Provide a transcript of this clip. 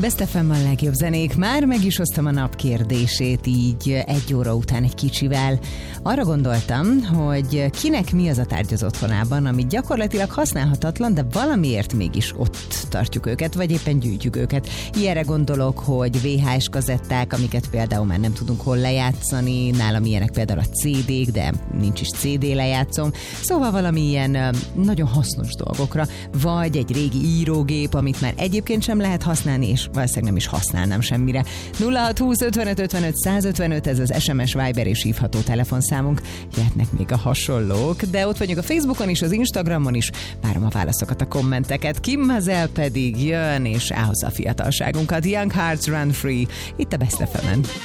Best FM a legjobb zenék. Már meg is hoztam a nap kérdését így 1 óra után egy kicsivel. Arra gondoltam, hogy kinek mi az a tárgy az otthonában, ami gyakorlatilag használhatatlan, de valamiért mégis ott tartjuk őket, vagy éppen gyűjtjük őket. Ilyenre gondolok, hogy VHS kazetták, amiket például már nem tudunk hol lejátszani, nálam ilyenek például a CD-k, de nincs is CD lejátszom. Szóval valami ilyen nagyon hasznos dolgokra, vagy egy régi írógép, amit már egyébként sem lehet használni, és valószínűleg nem is használnám semmire. 0620 55 55 155, ez az SMS, Viber és hívható telefonszámunk. Jöhetnek még a hasonlók, de ott vagyunk a Facebookon is, az Instagramon is. Várom a válaszokat, a kommenteket. Kim Mazel pedig jön, és elhozza a fiatalságunkat. Young Hearts Run Free, itt a Best FM-en.